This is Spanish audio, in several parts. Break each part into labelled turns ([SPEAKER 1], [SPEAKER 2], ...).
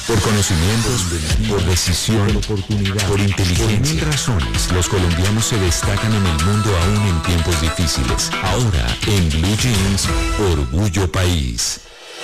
[SPEAKER 1] Por conocimientos, por decisión, por inteligencia. Por mil razones, los colombianos se destacan en el mundo aún en tiempos difíciles. Ahora, en Blue Jeans, Orgullo País.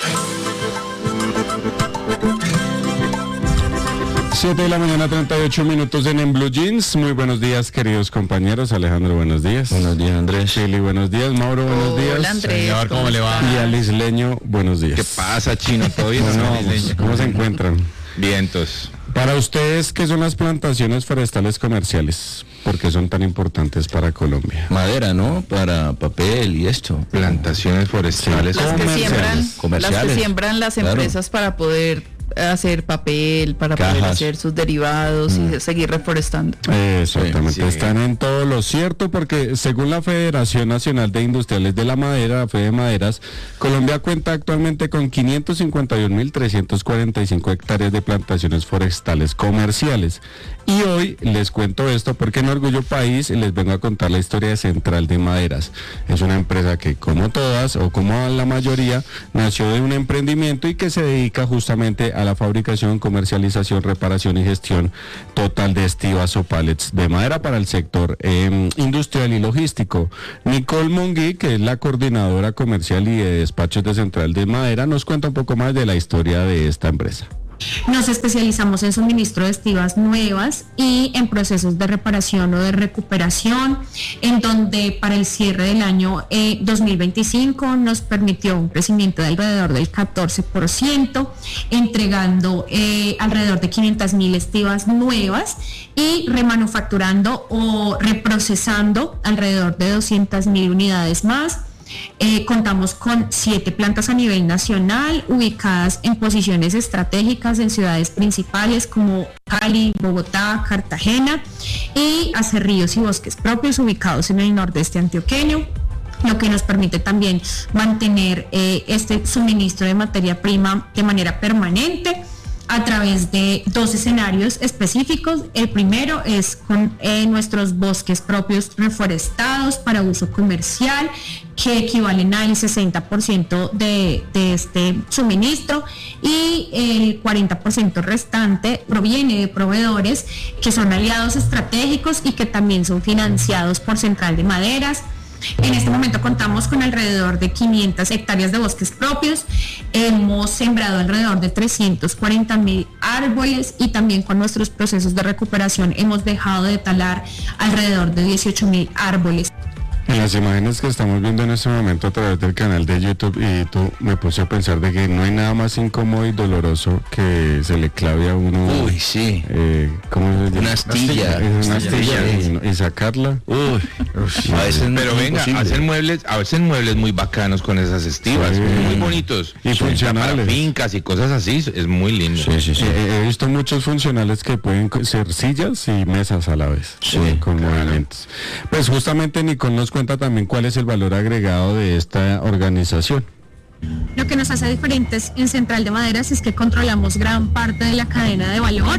[SPEAKER 2] 7:38 en Blue Jeans. Muy buenos días, queridos compañeros. Alejandro, buenos días.
[SPEAKER 3] Buenos días, Andrés.
[SPEAKER 2] Chili, buenos días. Mauro, buenos días.
[SPEAKER 4] Hola, Andrés.
[SPEAKER 3] Señor, ¿cómo le va?
[SPEAKER 2] Y Alisleño, buenos días.
[SPEAKER 3] ¿Qué pasa, Chino? ¿Todo bien?
[SPEAKER 2] ¿Cómo se encuentran?
[SPEAKER 3] Vientos.
[SPEAKER 2] Para ustedes, ¿qué son las plantaciones forestales comerciales? ¿Por qué son tan importantes para Colombia?
[SPEAKER 3] Madera, ¿no? Para papel y esto. Plantaciones forestales
[SPEAKER 4] Las que siembran las empresas para poder hacer papel, para poder hacer sus derivados y seguir reforestando.
[SPEAKER 2] Exactamente, sí. Están en todo lo cierto, porque según la Federación Nacional de Industriales de la Madera, Fede Maderas, Colombia cuenta actualmente con 551.345 hectáreas de plantaciones forestales comerciales. Y hoy les cuento esto porque en Orgullo País les vengo a contar la historia de Central de Maderas. Es una empresa que, como todas o como la mayoría, nació de un emprendimiento y que se dedica justamente a la fabricación, comercialización, reparación y gestión total de estivas o pallets de madera para el sector industrial y logístico. Nicole Mongui, que es la coordinadora comercial y de despachos de Central de Madera, nos cuenta un poco más de la historia de esta empresa.
[SPEAKER 5] Nos especializamos en suministro de estivas nuevas y en procesos de reparación o de recuperación, en donde para el cierre del año 2025 nos permitió un crecimiento de alrededor del 14%, entregando alrededor de 500.000 estivas nuevas y remanufacturando o reprocesando alrededor de 200.000 unidades más. Contamos con 7 plantas a nivel nacional, ubicadas en posiciones estratégicas en ciudades principales como Cali, Bogotá, Cartagena, y acerríos y bosques propios ubicados en el nordeste antioqueño, lo que nos permite también mantener este suministro de materia prima de manera permanente a través de 2 escenarios específicos. El primero es con nuestros bosques propios reforestados para uso comercial, que equivalen al 60% de este suministro, y el 40% restante proviene de proveedores que son aliados estratégicos y que también son financiados por Central de Maderas. En este momento contamos con alrededor de 500 hectáreas de bosques propios, hemos sembrado alrededor de 340.000 árboles y también con nuestros procesos de recuperación hemos dejado de talar alrededor de 18.000 árboles.
[SPEAKER 2] En las imágenes que estamos viendo en este momento a través del canal de YouTube y YouTube, me puse a pensar de que no hay nada más incómodo y doloroso que se le clave a uno.
[SPEAKER 3] Uy, sí.
[SPEAKER 2] ¿Cómo se llama?
[SPEAKER 3] Una astilla.
[SPEAKER 2] Una astilla y sacarla.
[SPEAKER 3] Uy. A veces, pero venga, hacen muebles muy bacanos con esas estivas, muy bonitos.
[SPEAKER 2] Y funcionales.
[SPEAKER 3] Para fincas y cosas así, es muy lindo.
[SPEAKER 2] Sí. He visto muchos funcionales que pueden ser sillas y mesas a la vez.
[SPEAKER 3] Sí,
[SPEAKER 2] con movimientos. Pues justamente Nicole nos cuenta también cuál es el valor agregado de esta organización.
[SPEAKER 5] Lo que nos hace diferentes en Central de Maderas es que controlamos gran parte de la cadena de valor,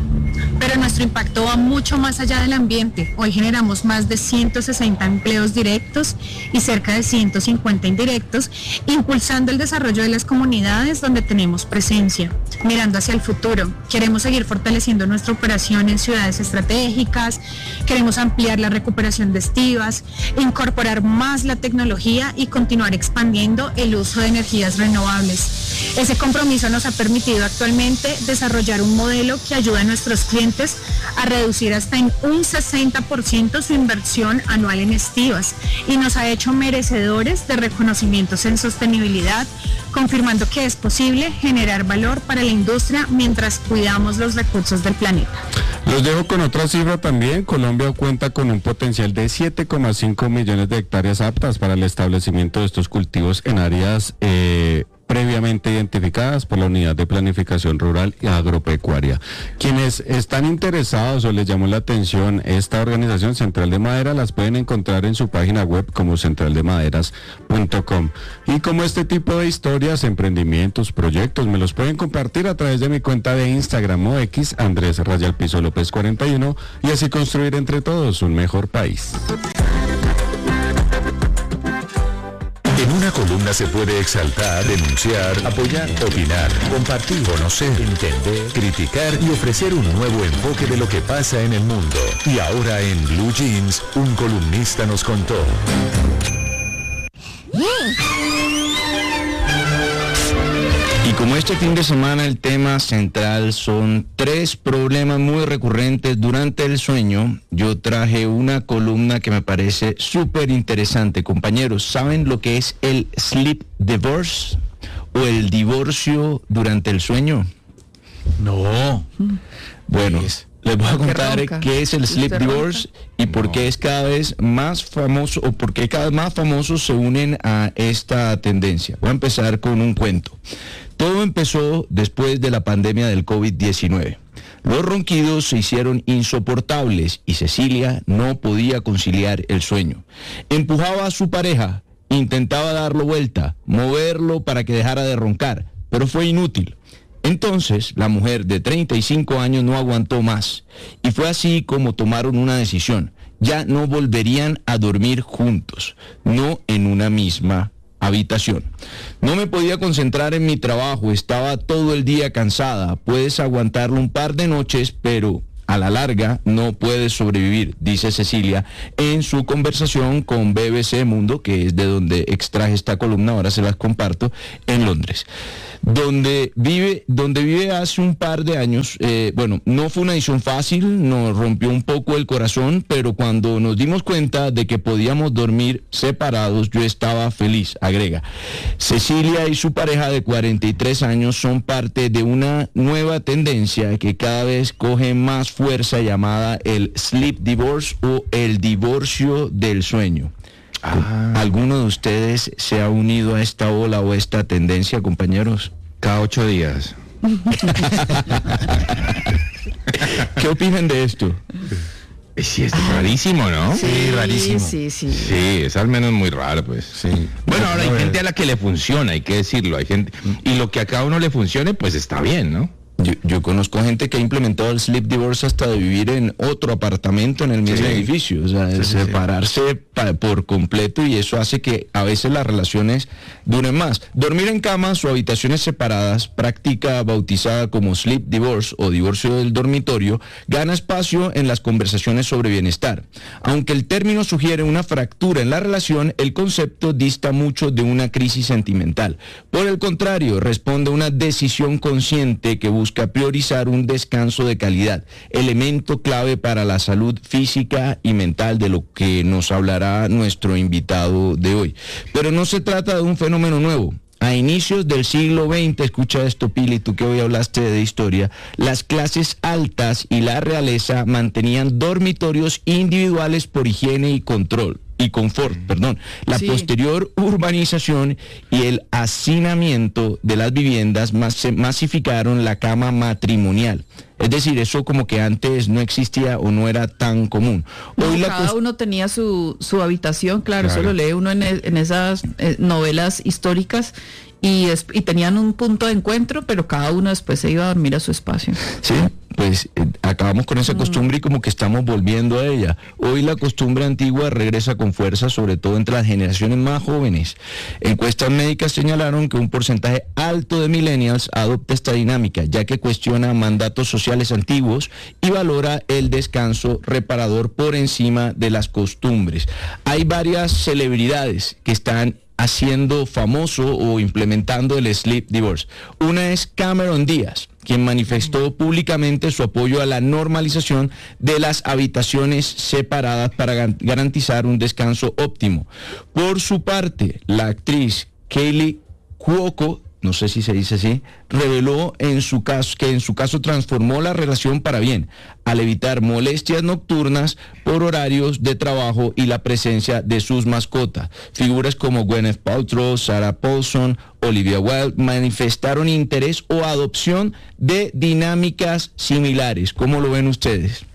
[SPEAKER 5] pero nuestro impacto va mucho más allá del ambiente. Hoy generamos más de 160 empleos directos y cerca de 150 indirectos, impulsando el desarrollo de las comunidades donde tenemos presencia. Mirando hacia el futuro, queremos seguir fortaleciendo nuestra operación en ciudades estratégicas, queremos ampliar la recuperación de estivas, incorporar más la tecnología y continuar expandiendo el uso de energías renovables. Ese compromiso nos ha permitido actualmente desarrollar un modelo que ayuda a nuestros clientes a reducir hasta en un 60% su inversión anual en estivas y nos ha hecho merecedores de reconocimientos en sostenibilidad, confirmando que es posible generar valor para la industria mientras cuidamos los recursos del planeta.
[SPEAKER 2] Los dejo con otra cifra también. Colombia cuenta con un potencial de 7,5 millones de hectáreas aptas para el establecimiento de estos cultivos en áreas previamente identificadas por la Unidad de Planificación Rural y Agropecuaria. Quienes están interesados o les llamó la atención esta organización Central de Madera, las pueden encontrar en su página web como centraldemaderas.com. Y como este tipo de historias, emprendimientos, proyectos, me los pueden compartir a través de mi cuenta de Instagram o X, Andrés_López 41, y así construir entre todos un mejor país.
[SPEAKER 1] En una Una columna se puede exaltar, denunciar, apoyar, opinar, compartir, conocer, entender, criticar y ofrecer un nuevo enfoque de lo que pasa en el mundo. Y ahora en Blue Jeans, un columnista nos contó.
[SPEAKER 3] Y como este fin de semana el tema central son 3 problemas muy recurrentes durante el sueño, yo traje una columna que me parece súper interesante. Compañeros, ¿saben lo que es el sleep divorce o el divorcio durante el sueño?
[SPEAKER 2] No.
[SPEAKER 3] Bueno, les voy a contar qué es el sleep divorce y por qué es cada vez más famoso, o por qué cada vez más famosos se unen a esta tendencia. Voy a empezar con un cuento. Todo empezó después de la pandemia del COVID-19. Los ronquidos se hicieron insoportables y Cecilia no podía conciliar el sueño. Empujaba a su pareja, intentaba darlo vuelta, moverlo para que dejara de roncar, pero fue inútil. Entonces, la mujer de 35 años no aguantó más y fue así como tomaron una decisión. Ya no volverían a dormir juntos, no en una misma habitación. No me podía concentrar en mi trabajo, estaba todo el día cansada. Puedes aguantarlo un par de noches, pero a la larga no puedes sobrevivir, dice Cecilia en su conversación con BBC Mundo, que es de donde extraje esta columna, ahora se las comparto, en Londres. Donde vive hace un par de años. No fue una decisión fácil, nos rompió un poco el corazón, pero cuando nos dimos cuenta de que podíamos dormir separados, yo estaba feliz, agrega. Cecilia y su pareja de 43 años son parte de una nueva tendencia que cada vez coge más fuerza, llamada el sleep divorce o el divorcio del sueño. ¿Alguno de ustedes se ha unido a esta ola o esta tendencia, compañeros?
[SPEAKER 2] Cada 8 días.
[SPEAKER 3] ¿Qué opinan de esto?
[SPEAKER 2] Sí, es rarísimo, ¿no?
[SPEAKER 4] Sí,
[SPEAKER 2] rarísimo.
[SPEAKER 4] Sí.
[SPEAKER 2] Sí, es al menos muy raro, pues. Sí.
[SPEAKER 3] Bueno, ahora hay gente a la que le funciona, hay que decirlo. Hay gente, y lo que a cada uno le funcione, pues está bien, ¿no? Yo conozco gente que ha implementado el sleep divorce hasta de vivir en otro apartamento en el mismo edificio, o sea, separarse por completo, y eso hace que a veces las relaciones duren más. Dormir en camas o habitaciones separadas, práctica bautizada como sleep divorce o divorcio del dormitorio, gana espacio en las conversaciones sobre bienestar. Aunque el término sugiere una fractura en la relación, el concepto dista mucho de una crisis sentimental. Por el contrario, responde a una decisión consciente que busca priorizar un descanso de calidad, elemento clave para la salud física y mental, de lo que nos hablará nuestro invitado de hoy. Pero no se trata de un fenómeno nuevo. A inicios del siglo XX, escucha esto, Pili, tú que hoy hablaste de historia, las clases altas y la realeza mantenían dormitorios individuales por higiene y confort. La posterior urbanización y el hacinamiento de las viviendas masificaron la cama matrimonial. Es decir, eso como que antes no existía o no era tan común.
[SPEAKER 4] Hoy cada uno tenía su habitación, claro, eso lo lee uno en esas novelas históricas, y tenían un punto de encuentro, pero cada uno después se iba a dormir a su espacio.
[SPEAKER 3] Sí, pues acabamos con esa costumbre y como que estamos volviendo a ella. Hoy la costumbre antigua regresa con fuerza, sobre todo entre las generaciones más jóvenes. Encuestas médicas señalaron que un porcentaje alto de millennials adopta esta dinámica, ya que cuestiona mandatos sociales antiguos y valora el descanso reparador por encima de las costumbres. Hay varias celebridades que están haciendo famoso o implementando el sleep divorce. Una es Cameron Díaz, quien manifestó públicamente su apoyo a la normalización de las habitaciones separadas para garantizar un descanso óptimo. Por su parte, la actriz Kaley Cuoco, no sé si se dice así, reveló que en su caso transformó la relación para bien, al evitar molestias nocturnas por horarios de trabajo y la presencia de sus mascotas. Figuras como Gwyneth Paltrow, Sarah Paulson, Olivia Wilde manifestaron interés o adopción de dinámicas similares. ¿Cómo lo ven ustedes?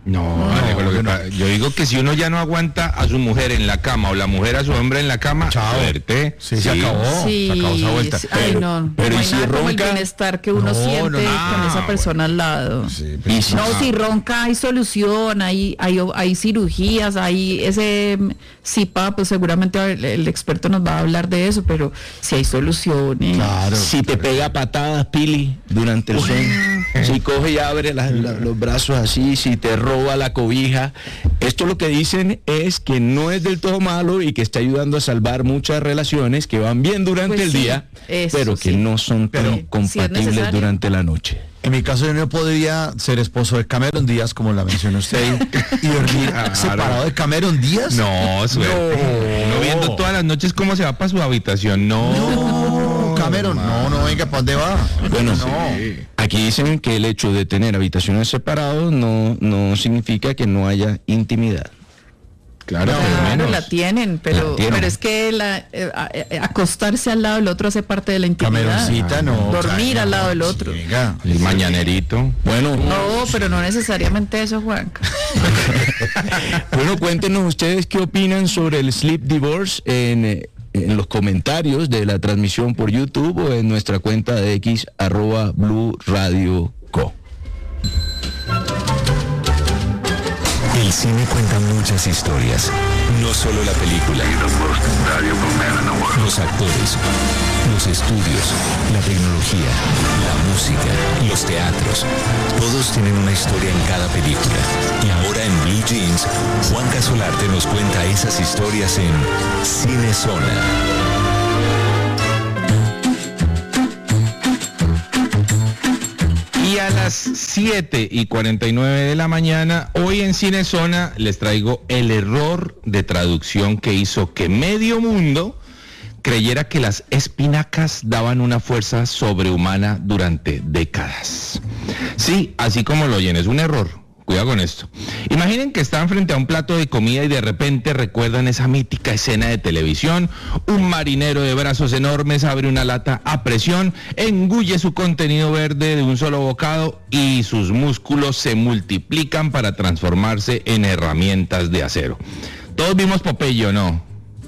[SPEAKER 6] Yo digo que si uno ya no aguanta a su mujer en la cama o la mujer a su hombre en la cama, suerte.
[SPEAKER 7] Se acabó esa vuelta.
[SPEAKER 4] Pero no hay nada como el bienestar que uno siente con esa persona al lado. Si ronca hay solución, hay cirugías, hay ese CPAP, pues seguramente el experto nos va a hablar de eso, pero si hay soluciones.
[SPEAKER 3] Claro. Si te pega patadas, Pili, durante el sueño, si coge y abre los brazos así, si te roba la cobija, esto lo que dicen es que no es del todo malo y que está ayudando a salvar muchas relaciones que van bien durante el día, pero que no son tan compatibles durante la noche.
[SPEAKER 7] En mi caso yo no podría ser esposo de Cameron Díaz, como la mencionó usted, y dormir separado de Cameron Díaz.
[SPEAKER 6] No, suerte. No viendo todas las noches cómo se va para su habitación. No,
[SPEAKER 7] Cameron, no, venga, ¿para dónde va?
[SPEAKER 3] Bueno, aquí dicen que el hecho de tener habitaciones separadas no significa que no haya intimidad.
[SPEAKER 4] Claro, la tienen, pero es que acostarse al lado del otro hace parte de la intimidad. Dormir al lado del otro.
[SPEAKER 6] El mañanerito.
[SPEAKER 3] Bueno.
[SPEAKER 4] No, pero no necesariamente eso, Juan.
[SPEAKER 3] Bueno, cuéntenos ustedes qué opinan sobre el sleep divorce en los comentarios de la transmisión por YouTube o en nuestra cuenta de X @BluRadioCo.
[SPEAKER 1] El cine cuenta muchas historias, no solo la película. Los actores, los estudios, la tecnología, la música, los teatros. Todos tienen una historia en cada película. Y ahora en Blue Jeans, Juan Casolarte nos cuenta esas historias en Cinezona.
[SPEAKER 6] Y a las 7:49 de la mañana, hoy en Cinezona les traigo el error de traducción que hizo que medio mundo creyera que las espinacas daban una fuerza sobrehumana durante décadas. Sí, así como lo oyen, es un error. Cuidado con esto. Imaginen que están frente a un plato de comida y de repente recuerdan esa mítica escena de televisión. Un marinero de brazos enormes abre una lata a presión, engulle su contenido verde de un solo bocado y sus músculos se multiplican para transformarse en herramientas de acero. Todos vimos Popeye, ¿no?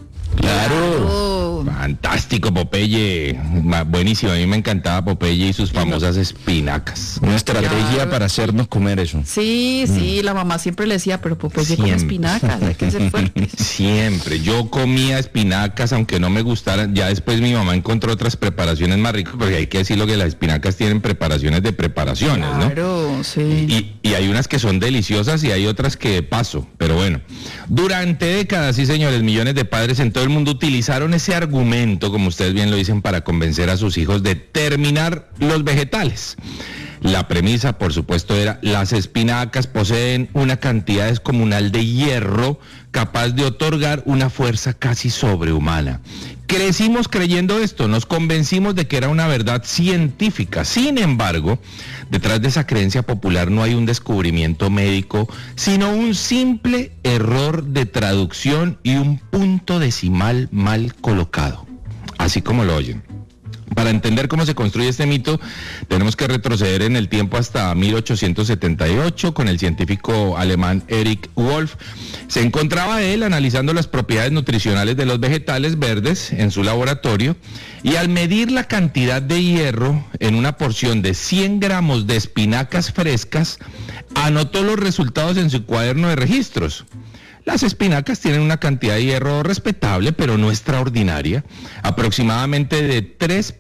[SPEAKER 3] Claro.
[SPEAKER 6] Fantástico Popeye, buenísimo, a mí me encantaba Popeye y sus famosas espinacas.
[SPEAKER 3] Una estrategia para hacernos comer eso.
[SPEAKER 4] Sí, la mamá siempre le decía, pero Popeye come espinacas, hay que ser fuerte.
[SPEAKER 6] Siempre, yo comía espinacas aunque no me gustaran, ya después mi mamá encontró otras preparaciones más ricas, porque hay que decirlo que las espinacas tienen preparaciones de preparaciones, ¿no?
[SPEAKER 4] Claro, sí.
[SPEAKER 6] Y hay unas que son deliciosas y hay otras que paso, pero bueno. Durante décadas, sí señores, millones de padres en todo el mundo utilizaron ese argumento, como ustedes bien lo dicen, para convencer a sus hijos de terminar los vegetales. La premisa, por supuesto, era: las espinacas poseen una cantidad descomunal de hierro capaz de otorgar una fuerza casi sobrehumana. Crecimos creyendo esto, nos convencimos de que era una verdad científica. Sin embargo, detrás de esa creencia popular no hay un descubrimiento médico, sino un simple error de traducción y un punto decimal mal colocado. Así como lo oyen. Para entender cómo se construye este mito, tenemos que retroceder en el tiempo hasta 1878 con el científico alemán Erich Wolf. Se encontraba él analizando las propiedades nutricionales de los vegetales verdes en su laboratorio y al medir la cantidad de hierro en una porción de 100 gramos de espinacas frescas, anotó los resultados en su cuaderno de registros. Las espinacas tienen una cantidad de hierro respetable, pero no extraordinaria, aproximadamente de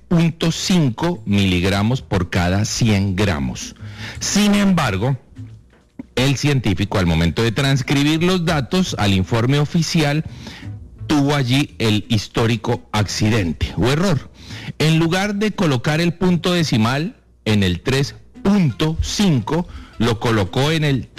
[SPEAKER 6] 3.5 miligramos por cada 100 gramos. Sin embargo, el científico, al momento de transcribir los datos al informe oficial, tuvo allí el histórico accidente o error. En lugar de colocar el punto decimal en el 3.5, lo colocó en el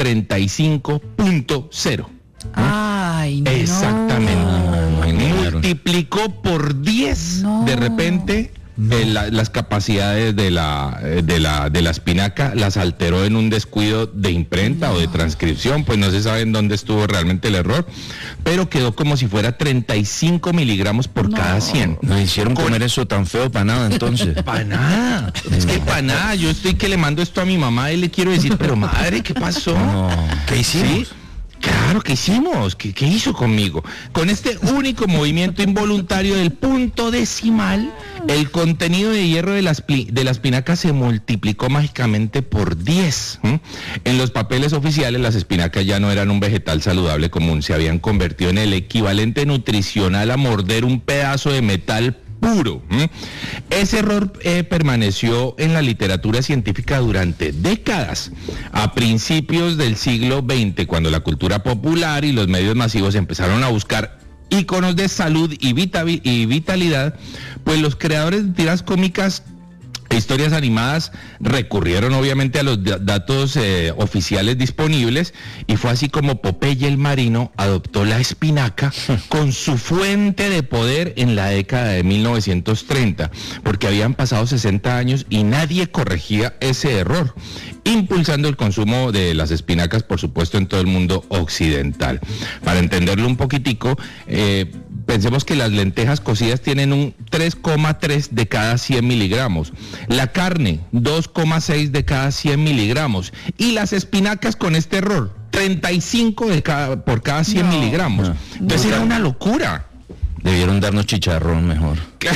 [SPEAKER 6] 35.0.
[SPEAKER 4] Ay, no.
[SPEAKER 6] Exactamente. Multiplicó por 10 de repente las capacidades de la espinaca, las alteró en un descuido de imprenta o de transcripción, pues no se sabe en dónde estuvo realmente el error, pero quedó como si fuera 35 miligramos por cada 100.
[SPEAKER 3] No hicieron comer eso tan feo para nada, entonces.
[SPEAKER 6] Para nada, es que para nada. Yo estoy que le mando esto a mi mamá y le quiero decir, pero madre, ¿qué pasó?
[SPEAKER 3] ¿Qué hicimos?
[SPEAKER 6] ¿Sí? Claro, ¿qué hicimos? ¿Qué hizo conmigo? Con este único movimiento involuntario del punto decimal, el contenido de hierro de la espinaca se multiplicó mágicamente por 10. En los papeles oficiales, las espinacas ya no eran un vegetal saludable común, se habían convertido en el equivalente nutricional a morder un pedazo de metal puro. Ese error permaneció en la literatura científica durante décadas. A principios del siglo XX, cuando la cultura popular y los medios masivos empezaron a buscar íconos de salud y vitalidad, pues los creadores de tiras cómicas e historias animadas recurrieron obviamente a los datos oficiales disponibles, y fue así como Popeye el marino adoptó la espinaca con su fuente de poder en la década de 1930, porque habían pasado 60 años y nadie corregía ese error, impulsando el consumo de las espinacas, por supuesto, en todo el mundo occidental. Para entenderlo un poquitico, pensemos que las lentejas cocidas tienen un 3,3 de cada 100 miligramos, la carne 2,6 de cada 100 miligramos, y las espinacas con este error 35 por cada 100 miligramos. Entonces era una locura.
[SPEAKER 3] Debieron darnos chicharrón mejor.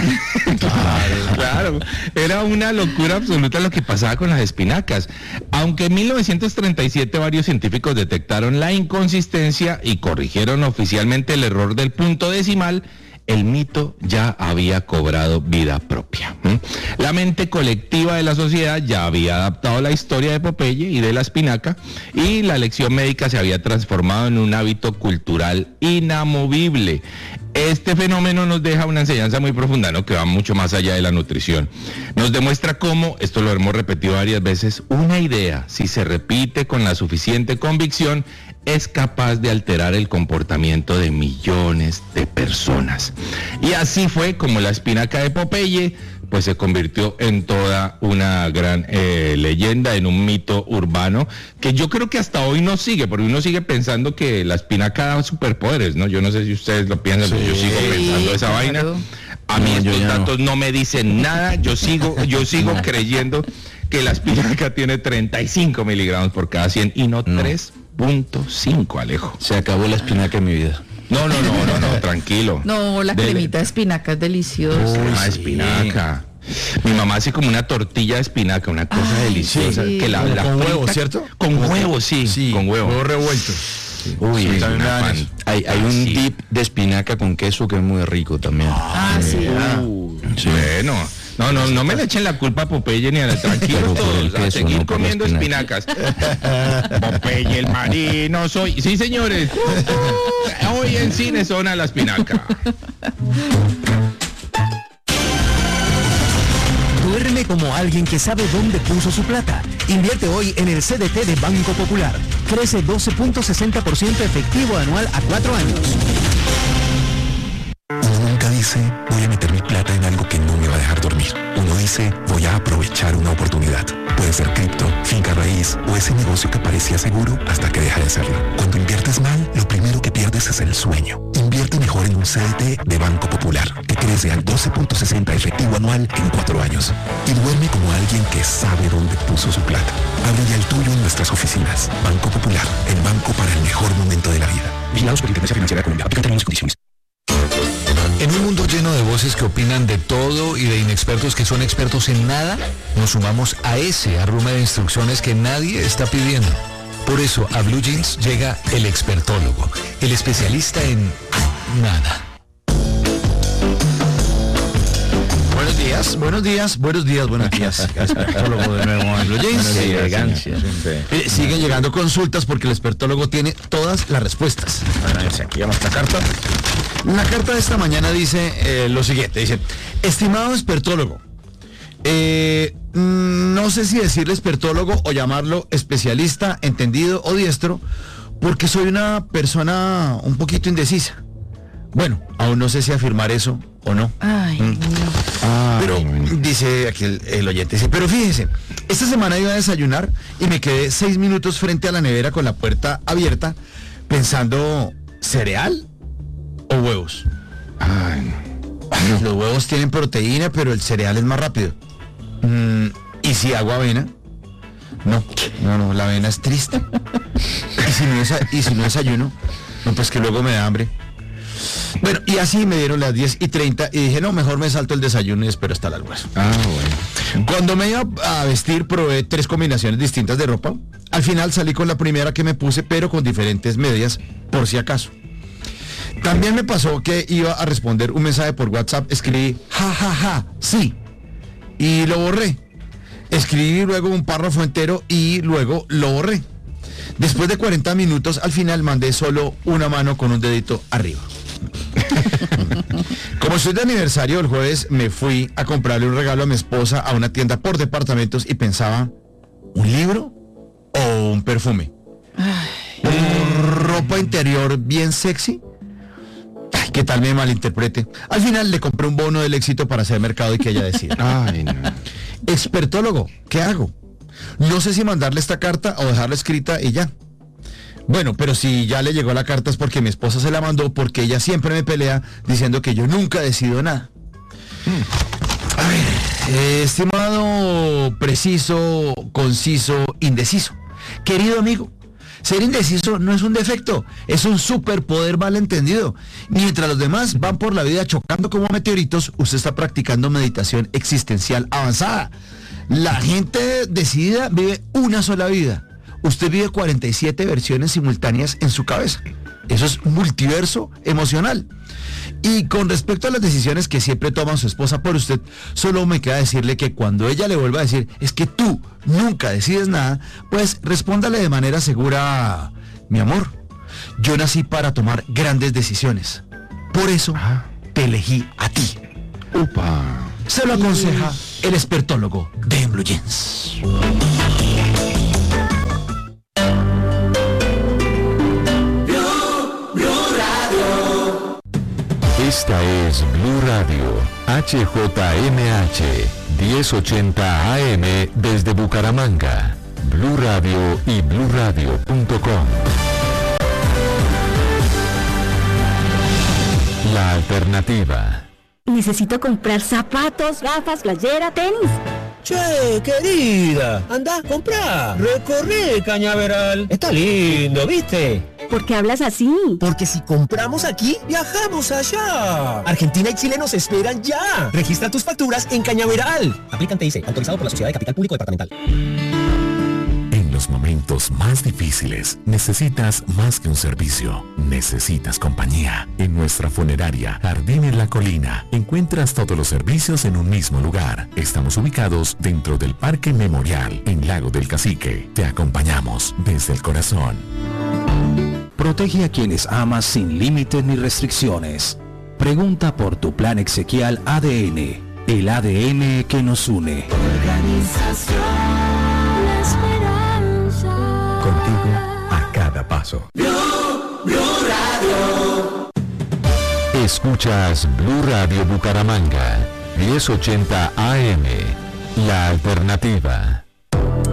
[SPEAKER 6] Claro, era una locura absoluta lo que pasaba con las espinacas. Aunque en 1937 varios científicos detectaron la inconsistencia y corrigieron oficialmente el error del punto decimal, el mito ya había cobrado vida propia. La mente colectiva de la sociedad ya había adaptado la historia de Popeye y de la espinaca, y la lección médica se había transformado en un hábito cultural inamovible. Este fenómeno nos deja una enseñanza muy profunda, ¿no?, que va mucho más allá de la nutrición. Nos demuestra cómo, esto lo hemos repetido varias veces, una idea, si se repite con la suficiente convicción, es capaz de alterar el comportamiento de millones de personas. Y así fue como la espinaca de Popeye pues se convirtió en toda una gran leyenda, en un mito urbano, que yo creo que hasta hoy no sigue, porque uno sigue pensando que la espinaca da superpoderes, ¿no? Yo no sé si ustedes lo piensan, pero yo sigo pensando esa vaina. A mí estos datos no me dicen nada, yo sigo creyendo que la espinaca tiene 35 miligramos por cada 100 y no 3.5, Alejo.
[SPEAKER 3] Se acabó la espinaca en mi vida.
[SPEAKER 6] No, tranquilo.
[SPEAKER 4] No, la cremita de espinaca es deliciosa.
[SPEAKER 6] Espinaca. Mi mamá hace como una tortilla de espinaca, una cosa deliciosa.
[SPEAKER 7] Sí.
[SPEAKER 6] Que la
[SPEAKER 7] con
[SPEAKER 6] frita,
[SPEAKER 7] huevo, ¿cierto?
[SPEAKER 6] Con huevo, sí, con huevo.
[SPEAKER 7] Huevo revuelto.
[SPEAKER 6] Sí.
[SPEAKER 3] Uy,
[SPEAKER 6] sí,
[SPEAKER 3] hay un dip de espinaca con queso que es muy rico también.
[SPEAKER 4] Sí.
[SPEAKER 6] Sí. Bueno. No me le echen la culpa a Popeye ni a la tranquilo todos, a seguir comiendo espinacas. Popeye el marino soy. Sí, señores. Hoy en Cine Zona la espinaca.
[SPEAKER 8] Duerme como alguien que sabe dónde puso su plata. Invierte hoy en el CDT de Banco Popular. Crece 12.60% efectivo anual a 4 años.
[SPEAKER 1] Uno nunca dice, voy a meter mi plata en algo que no me va a dejar dormir. Uno dice, voy a aprovechar una oportunidad. Puede ser cripto, finca raíz o ese negocio que parecía seguro hasta que deja de serlo. Cuando inviertes mal, lo primero que pierdes es el sueño. Invierte mejor en un CDT de Banco Popular, que crece al 12.60 efectivo anual en 4 años. Y duerme como alguien que sabe dónde puso su plata. Abre ya el tuyo en nuestras oficinas. Banco Popular, el banco para el mejor momento de la vida. Vigilados por Superintendencia Financiera de Colombia. Aplica términos y condiciones.
[SPEAKER 7] En un mundo lleno de voces que opinan de todo y de inexpertos que son expertos en nada, nos sumamos a ese arrume de instrucciones que nadie está pidiendo. Por eso a Blue Jeans llega el expertólogo, el especialista en nada. Buenos días. Expertólogo de nuevo en Blue Jeans.
[SPEAKER 3] Qué elegancia.
[SPEAKER 7] Siguen llegando consultas porque el expertólogo tiene todas las respuestas. A ver si aquí vamos la carta. La carta de esta mañana dice lo siguiente, dice: estimado expertólogo, no sé si decirle expertólogo o llamarlo especialista, entendido o diestro, porque soy una persona un poquito indecisa. Bueno, aún no sé si afirmar eso
[SPEAKER 9] ¿o no?
[SPEAKER 4] Ay,
[SPEAKER 9] no. Pero dice aquí el oyente, dice, pero fíjese, esta semana iba a desayunar y me quedé 6 minutos frente a la nevera con la puerta abierta pensando, ¿cereal o huevos?
[SPEAKER 6] Ay,
[SPEAKER 9] no. Los huevos tienen proteína, pero el cereal es más rápido. ¿Y si hago avena? No, la avena es triste. ¿Y si no desayuno? No, pues que luego me da hambre. Bueno, y así me dieron las 10:30 y dije, no, mejor me salto el desayuno y espero hasta el almuerzo.
[SPEAKER 6] Bueno.
[SPEAKER 9] Cuando me iba a vestir, probé 3 combinaciones distintas de ropa. Al final salí con la primera que me puse, pero con diferentes medias, por si acaso. También me pasó que iba a responder un mensaje por WhatsApp, escribí, ja, sí, y lo borré. Escribí luego un párrafo entero y luego lo borré. Después de 40 minutos, al final mandé solo una mano con un dedito arriba. Como estoy de aniversario, el jueves me fui a comprarle un regalo a mi esposa a una tienda por departamentos y pensaba, ¿un libro o un perfume? ¿Ropa interior bien sexy? Ay, ¿qué tal me malinterprete? Al final le compré un bono del éxito para hacer mercado y que ella decida.
[SPEAKER 6] Ay, no.
[SPEAKER 9] Expertólogo, ¿qué hago? No sé si mandarle esta carta o dejarla escrita y ya. Bueno, pero si ya le llegó la carta es porque mi esposa se la mandó, porque ella siempre me pelea diciendo que yo nunca decido nada. A ver, estimado, preciso, conciso, indeciso. Querido amigo, ser indeciso no es un defecto, es un superpoder malentendido. Mientras los demás van por la vida chocando como meteoritos, usted está practicando meditación existencial avanzada. La gente decidida vive una sola vida. Usted vive 47 versiones simultáneas en su cabeza. Eso es multiverso emocional. Y con respecto a las decisiones que siempre toma su esposa por usted, solo me queda decirle que cuando ella le vuelva a decir, es que tú nunca decides nada, pues respóndale de manera segura, mi amor, yo nací para tomar grandes decisiones. Por eso te elegí a ti.
[SPEAKER 6] Upa.
[SPEAKER 9] Se lo aconseja el expertólogo de Blue Jeans.
[SPEAKER 1] Esta es Blue Radio, HJMH, 1080 AM desde Bucaramanga. Blue Radio y bluradio.com. La alternativa.
[SPEAKER 10] Necesito comprar zapatos, gafas, playera, tenis.
[SPEAKER 11] Che, querida, anda, comprá. Recorre Cañaveral. Está lindo, ¿viste?
[SPEAKER 10] ¿Por qué hablas así?
[SPEAKER 11] Porque si compramos aquí, viajamos allá. Argentina y Chile nos esperan ya. Registra tus facturas en Cañaveral. Aplican TIC, autorizado por la Sociedad de Capital Público Departamental.
[SPEAKER 1] En los momentos más difíciles, necesitas más que un servicio. Necesitas compañía. En nuestra funeraria, Jardín en la Colina, encuentras todos los servicios en un mismo lugar. Estamos ubicados dentro del Parque Memorial, en Lago del Cacique. Te acompañamos desde el corazón.
[SPEAKER 8] Protege a quienes amas sin límites ni restricciones. Pregunta por tu plan exequial ADN, el ADN que nos une.
[SPEAKER 1] Contigo a cada paso.
[SPEAKER 12] Blue Radio.
[SPEAKER 1] Escuchas Blue Radio Bucaramanga, 1080 AM, la alternativa.